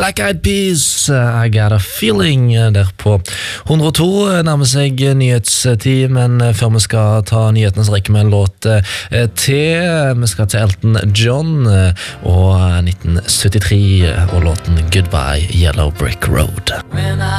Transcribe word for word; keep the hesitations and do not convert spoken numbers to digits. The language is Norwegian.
Black Eyed Peas, I Got a Feeling, der på hundre og to. Nærmer seg nyhetstid, men før vi skal ta nyhetene så rekker vi en låt til. Vi skal til Elton John og nitten syttitre og låten Goodbye Yellow Brick Road.